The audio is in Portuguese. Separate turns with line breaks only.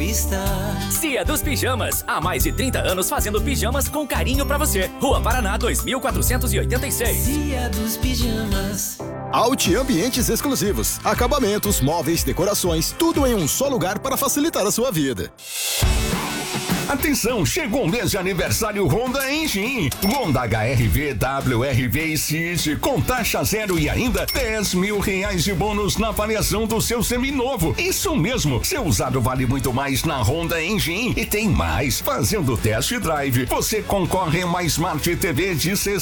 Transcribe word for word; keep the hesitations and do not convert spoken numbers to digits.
está.
Cia dos Pijamas, há mais de trinta anos fazendo pijamas com carinho pra você. Rua Paraná dois mil quatrocentos e oitenta e seis.
Cia dos Pijamas.
Alt Ambientes Exclusivos. Acabamentos, móveis, decorações, tudo em um só lugar para facilitar a sua vida.
Atenção, chegou o mês de aniversário Honda Engine. Honda H R V, W R V e City com taxa zero e ainda dez mil reais de bônus na avaliação do seu seminovo. Isso mesmo, seu usado vale muito mais na Honda Engine. E tem mais, fazendo test drive, você concorre a uma Smart T V de